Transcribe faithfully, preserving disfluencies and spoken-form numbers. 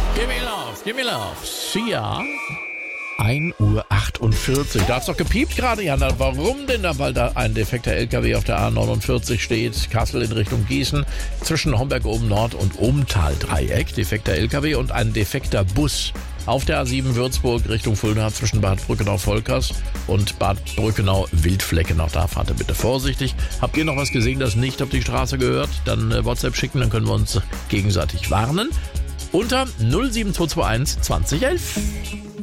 Give me love, give me love. Sia. ein Uhr achtundvierzig. Da hat's doch gepiept gerade, Jana. Warum denn da? Weil da ein defekter L K W auf der A neunundvierzig steht. Kassel in Richtung Gießen. Zwischen Homberg oben Nord und Obental-Dreieck. Defekter L K W und ein defekter Bus. Auf der A sieben Würzburg Richtung Fulda zwischen Bad Brückenau-Volkers und Bad Brückenau-Wildflecken. Auch da fahrt ihr bitte vorsichtig. Habt ihr noch was gesehen, das nicht auf die Straße gehört? Dann äh, WhatsApp schicken, dann können wir uns gegenseitig warnen. Unter null sieben zwei zwei eins zwanzig elf.